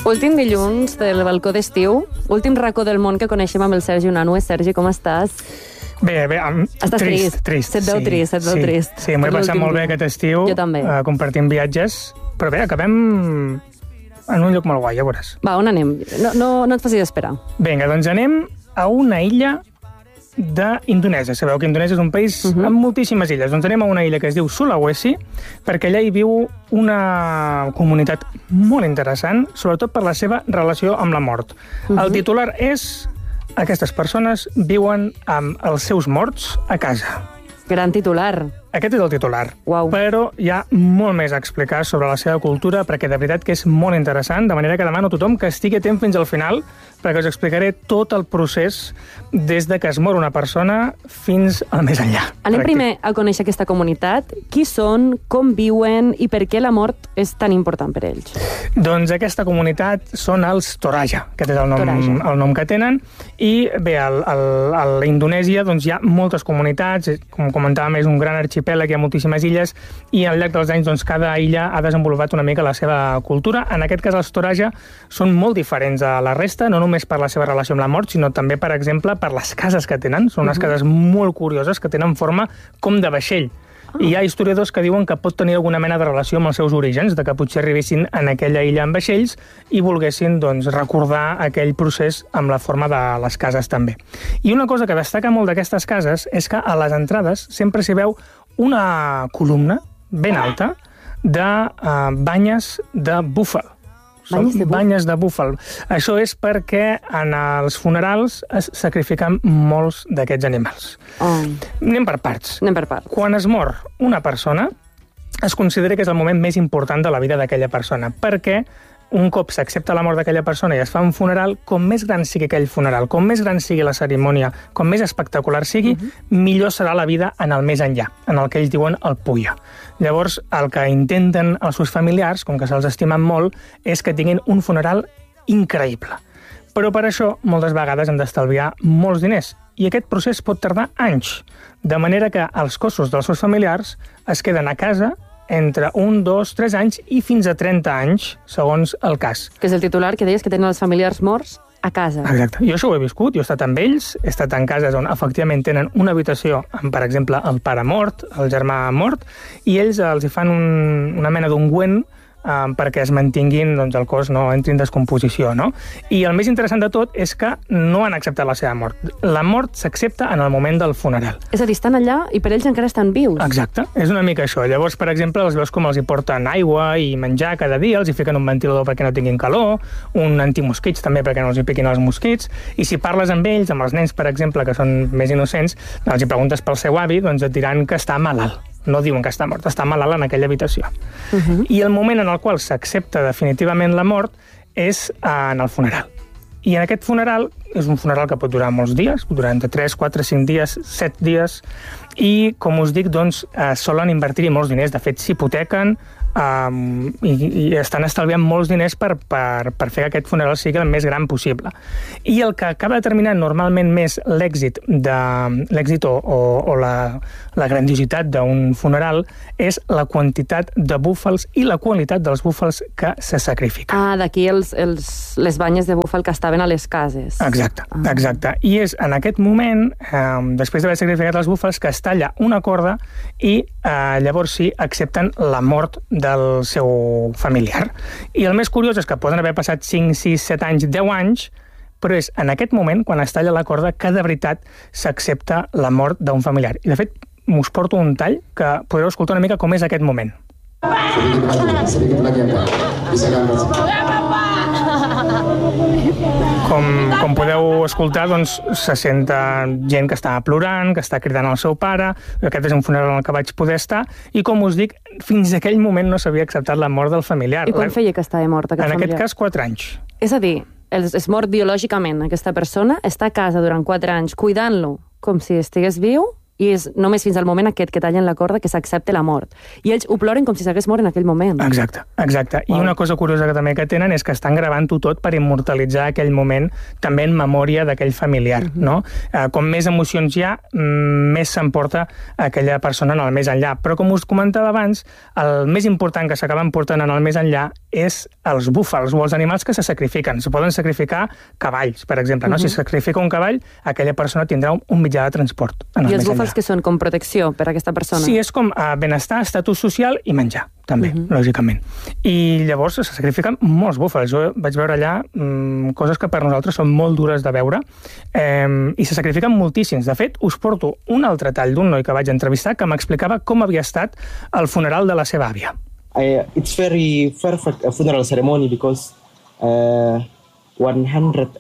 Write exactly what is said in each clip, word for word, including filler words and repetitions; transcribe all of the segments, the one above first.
Últim dilluns del balcó d'estiu, últim racó del món que coneixem amb el Sergi Unanue. Sergi, com estàs? Bé, bé, um, Estàs trist, trist? trist. Se't veu sí, trist, se't veu sí, trist. Sí, m'ho he passat molt bé aquest estiu. Jo també. Uh, compartint viatges. Però bé, acabem en un lloc molt guai, ja veuràs. Va, on anem? No, no, no et facis esperar. Vinga, doncs anem a una illa d'Indonèsia. Sabeu que Indonèsia és un país uh -huh. amb moltíssimes illes. Doncs anem a una illa que es diu Sulawesi, perquè allà hi viu una comunitat molt interessant, sobretot per la seva relació amb la mort. Uh -huh. El titular és: aquestes persones viuen amb els seus morts a casa. Gran titular. Aquest és el titular. Uau. Però hi ha molt més a explicar sobre la seva cultura, perquè de veritat que és molt interessant, de manera que demano a tothom que estigui atent fins al final, perquè us explicaré tot el procés des de que es mor una persona fins al més enllà. Anem primer a conèixer aquesta comunitat. Qui són, com viuen i per què la mort és tan important per ells? Doncs aquesta comunitat són els Toraja. Aquest és el nom, Toraja. el nom que tenen. I bé, al, al, a la Indonèsia doncs, hi ha moltes comunitats, com comentàvem, és un gran arxipèlag, hi ha moltíssimes illes, i al llarg dels anys doncs, cada illa ha desenvolupat una mica la seva cultura. En aquest cas, els Toraja són molt diferents a la resta, no només per la seva relació amb la mort, sinó també, per exemple, per les cases que tenen. Són unes uh -huh. cases molt curioses que tenen forma com de vaixell. Oh. I hi ha historiadors que diuen que pot tenir alguna mena de relació amb els seus orígens, de que potser arribessin en aquella illa amb vaixells i volguessin doncs, recordar aquell procés amb la forma de les cases també. I una cosa que destaca molt d'aquestes cases és que a les entrades sempre s'hi veu una columna ben alta de uh, banyes de búfal. Banyes de búfal? Banyes de búfal. Això és perquè en els funerals es sacrifiquen molts d'aquests animals. Oh. Anem per parts. Anem per parts. Quan es mor una persona, es considera que és el moment més important de la vida d'aquella persona, perquè un cop s'accepta la mort d'aquella persona i es fa un funeral, com més gran sigui aquell funeral, com més gran sigui la cerimònia, com més espectacular sigui, uh -huh. millor serà la vida en el més enllà, en el que ells diuen el Puya. Llavors, el que intenten els seus familiars, com que se'ls estimen molt, és que tinguin un funeral increïble. Però per això, moltes vegades han d'estalviar molts diners, i aquest procés pot tardar anys, de manera que els cossos dels seus familiars es queden a casa entre un, dos, tres anys i fins a trenta anys, segons el cas. Que és el titular que deies que tenen els familiars morts a casa. Exacte. Jo això ho he viscut, jo he estat amb ells, he estat en cases on efectivament tenen una habitació amb, per exemple, el pare mort, el germà mort, i ells els hi fan un, una mena d'ungüent Um, perquè es mantinguin, doncs el cos no entri en descomposició, no? I el més interessant de tot és que no han acceptat la seva mort. La mort s'accepta en el moment del funeral. És a dir, estan allà i per ells encara estan vius. Exacte, és una mica això. Llavors, per exemple, els veus com els hi porten aigua i menjar cada dia, els hi fiquen un ventilador perquè no tinguin calor, un antimosquits també perquè no els hi piquin els mosquits, i si parles amb ells, amb els nens, per exemple, que són més innocents, els hi preguntes pel seu avi, doncs et diran que està malalt. No diuen que està mort, està malalt en aquella habitació. Uh-huh. I el moment en el qual s'accepta definitivament la mort és en el funeral. I en aquest funeral, és un funeral que pot durar molts dies, pot durar entre tres, quatre, cinc dies, set dies, i, com us dic, doncs, eh, solen invertir-hi molts diners. De fet, s'hipotequen um, i, i estan estalviant molts diners per, per, per fer que aquest funeral sigui el més gran possible. I el que acaba determinant normalment més l'èxit de l'èxit o, o, o la, la grandiositat d'un funeral és la quantitat de búfals i la qualitat dels búfals que se sacrifiquen. Ah, d'aquí els, els, les banyes de búfal que estaven a les cases. Exacte, ah. exacte. I és en aquest moment, eh, després d'haver sacrificat els búfals, que es talla una corda i eh, llavors sí accepten la mort del seu familiar. I el més curiós és que poden haver passat cinc, sis, set anys, deu anys, però és en aquest moment, quan es talla la corda, que de veritat s'accepta la mort d'un familiar. I de fet, us porto un tall que podreu escoltar una mica com és aquest moment. Com, com podeu escoltar, doncs, se senta gent que està plorant, que està cridant al seu pare. Aquest és un funeral en el que vaig poder estar, i com us dic, fins aquell moment no s'havia acceptat la mort del familiar. I quan feia que estava mort aquest en familiar? En aquest cas, quatre anys. És a dir, es, es mort biològicament aquesta persona, està a casa durant quatre anys cuidant-lo com si estigués viu, i és només fins al moment aquest que tallen la corda que s'accepta la mort. I ells ho ploren com si s'hagués mort en aquell moment. Exacte, exacte. Wow. I una cosa curiosa que també que tenen és que estan gravant-ho tot per immortalitzar aquell moment també en memòria d'aquell familiar, uh-huh. no? Eh, com més emocions hi ha, més s'emporta aquella persona en el més enllà. Però com us comentava abans, el més important que s'acaben portant en el més enllà és els búfals o els animals que se sacrifiquen. Se poden sacrificar cavalls, per exemple. No? Uh -huh. Si se sacrifica un cavall, aquella persona tindrà un, un mitjà de transport. I els búfals que són com protecció per a aquesta persona? Sí, és com uh, benestar, estatus social i menjar, també, uh -huh. lògicament. I llavors se sacrifiquen molts búfals. Jo vaig veure allà um, coses que per nosaltres són molt dures de veure um, i se sacrifiquen moltíssims. De fet, us porto un altre tall d'un noi que vaig entrevistar que m'explicava com havia estat el funeral de la seva àvia. I, it's very perfect a funeral ceremony because uh, one hundred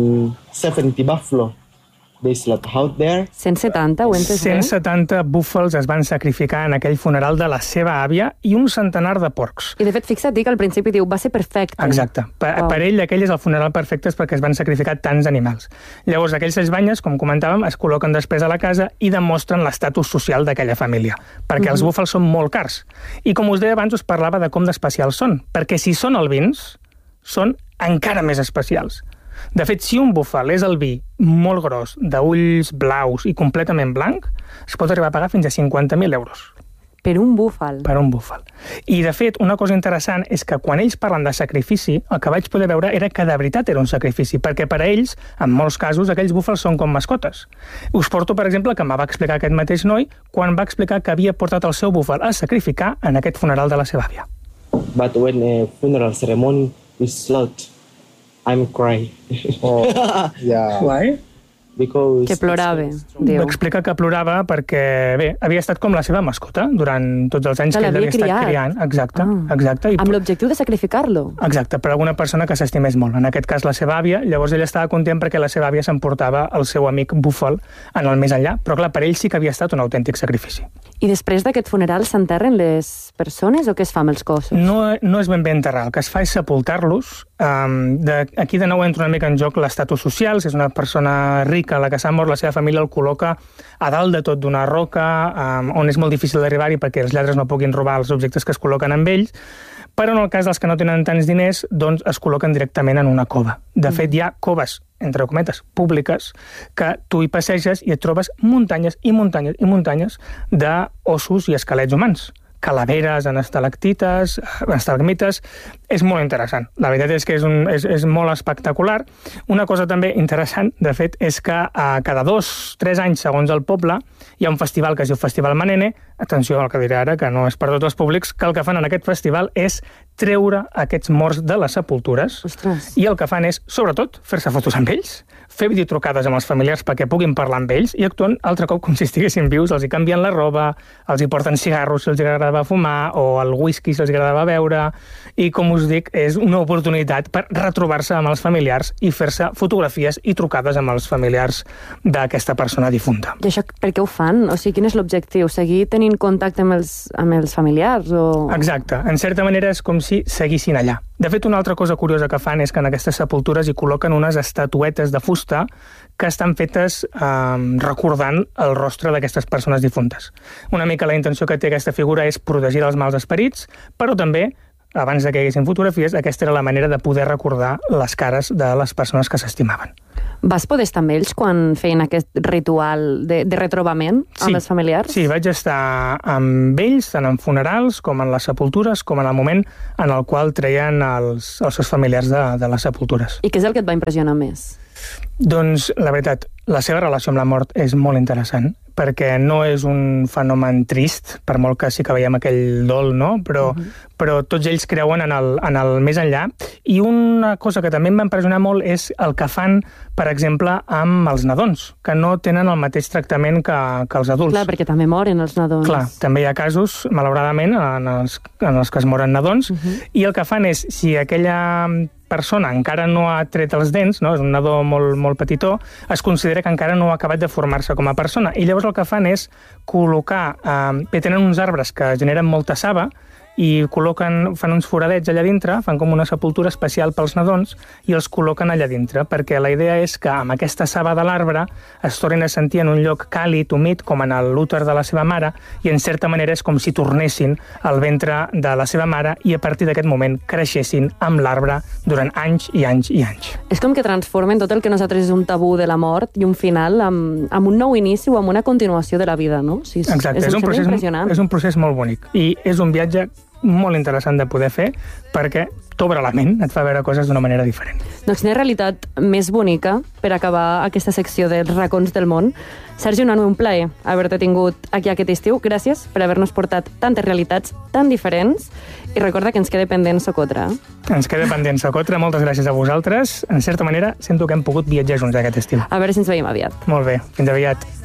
seventy buffalo they slept out there. cent setanta, ho entes bé? cent setanta búfals es van sacrificar en aquell funeral de la seva àvia i un centenar de porcs. I de fet, fixa't que al principi diu, va ser perfecte. Exacte. Per, wow. per ell, aquell és el funeral perfecte perquè es van sacrificar tants animals. Llavors, aquells seis banyes, com comentàvem, es col·loquen després a la casa i demostren l'estatus social d'aquella família, perquè uh-huh. els búfals són molt cars. I com us deia abans, us parlava de com d'especials són, perquè si són albins, són encara més especials. De fet, si un búfal és albí molt gros, d'ulls blaus i completament blanc, es pot arribar a pagar fins a cinquanta mil euros. Per un búfal? Per un búfal. I, de fet, una cosa interessant és que quan ells parlen de sacrifici, el que vaig poder veure era que de veritat era un sacrifici, perquè per a ells, en molts casos, aquells búfals són com mascotes. Us porto, per exemple, que me va explicar aquest mateix noi quan va explicar que havia portat el seu búfal a sacrificar en aquest funeral de la seva àvia. But when a funeral ceremony is slaughtered, I'm crying. Oh, yeah. Why? Because que plorava, diu. M'explica que plorava perquè, bé, havia estat com la seva mascota durant tots els anys que, que ell havia estat criant. Exacte, ah. exacte. I amb l'objectiu de sacrificar-lo. Exacte, per alguna persona que s'estimés molt. En aquest cas, la seva àvia. Llavors ell estava content perquè la seva àvia s'emportava el seu amic búfal en el més enllà, però clar, per ell sí que havia estat un autèntic sacrifici. I després d'aquest funeral s'enterren les persones o què es fa amb els cossos? No, no és ben bé enterrar. El que es fa és sepultar-los. Um, de, aquí de nou entra una mica en joc l'estatus social. Si és una persona rica la que s'ha mort, la seva família el col·loca a dalt de tot d'una roca um, on és molt difícil d'arribar-hi perquè els lladres no puguin robar els objectes que es col·loquen amb ells, però en el cas dels que no tenen tants diners, doncs es col·loquen directament en una cova. De fet, hi ha coves, entre cometes, públiques, que tu hi passeges i et trobes muntanyes i muntanyes i muntanyes d'ossos i esquelets humans. Calaveres en estalactites, en estalagmites. És molt interessant. La veritat és que és, un, és, és molt espectacular. Una cosa també interessant, de fet, és que a cada dos, tres anys, segons el poble, hi ha un festival que es diu Festival Manene. Atenció al que diré ara, que no és per tots els públics, que el que fan en aquest festival és treure aquests morts de les sepultures. Ostres. I el que fan és, sobretot, fer-se fotos amb ells, fer videotrucades amb els familiars perquè puguin parlar amb ells i actuen altre cop com si estiguessin vius. Els hi canvien la roba, els hi porten cigarros si els agradava fumar o el whisky si els agradava beure. I, com us dic, és una oportunitat per retrobar-se amb els familiars i fer-se fotografies i trucades amb els familiars d'aquesta persona difunta. I això per què ho fan? O sigui, quin és l'objectiu? Seguir tenint contacte amb els, amb els familiars? O... Exacte. En certa manera és com si seguissin allà. De fet, una altra cosa curiosa que fan és que en aquestes sepultures hi col·loquen unes estatuetes de fusta que estan fetes eh, recordant el rostre d'aquestes persones difuntes. Una mica la intenció que té aquesta figura és protegir els mals esperits, però també, abans de que hi haguessin fotografies, aquesta era la manera de poder recordar les cares de les persones que s'estimaven. Vas poder estar amb ells quan feien aquest ritual de, de retrobament amb sí, els familiars? Sí, vaig estar amb ells, tant en funerals com en les sepultures, com en el moment en el qual treien els, els seus familiars de, de les sepultures. I què és el que et va impressionar més? Doncs, la veritat, la seva relació amb la mort és molt interessant, perquè no és un fenomen trist, per molt que sí que veiem aquell dol, no? Però, uh-huh. però tots ells creuen en el, en el més enllà. I una cosa que també em va impressionar molt és el que fan, per exemple, amb els nadons, que no tenen el mateix tractament que, que els adults. Clar, perquè també moren els nadons. Clar, també hi ha casos, malauradament, en els, en els que es moren nadons, uh-huh. i el que fan és, si aquella persona encara no ha tret els dents, no? És un nadó molt, molt petitó, es considera que encara no ha acabat de formar-se com a persona. I llavors el que fan és col·locar... Eh, tenen uns arbres que generen molta saba i col·loquen, fan uns foradets allà dintre, fan com una sepultura especial pels nadons i els col·loquen allà dintre, perquè la idea és que amb aquesta saba de l'arbre es tornin a sentir en un lloc càlid, humit, com en l'úter de la seva mare, i en certa manera és com si tornessin al ventre de la seva mare i a partir d'aquest moment creixessin amb l'arbre durant anys i anys i anys. És com que transformen tot el que nosaltres és un tabú de la mort i un final amb, amb un nou inici o amb una continuació de la vida, no? O sigui, exacte, és, és un, procés, és un procés molt bonic i és un viatge molt interessant de poder fer, perquè t'obre la ment, et fa veure coses d'una manera diferent. Doncs quina realitat més bonica per acabar aquesta secció dels racons del món. Sergi Unanue, un plaer haver-te tingut aquí aquest estiu. Gràcies per haver-nos portat tantes realitats tan diferents. I recorda que ens queda pendent Socotra. Ens queda pendent Socotra. Moltes gràcies a vosaltres. En certa manera, sento que hem pogut viatjar junts aquest estiu. A veure si ens veiem aviat. Molt bé. Fins aviat.